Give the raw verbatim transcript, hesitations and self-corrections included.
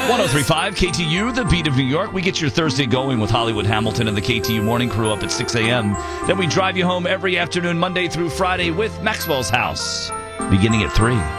one oh three point five K T U, the beat of New York. We get your Thursday going with Hollywood Hamilton and the K T U Morning Crew up at six a.m. Then we drive you home every afternoon, Monday through Friday, with Maxwell's House, beginning at three.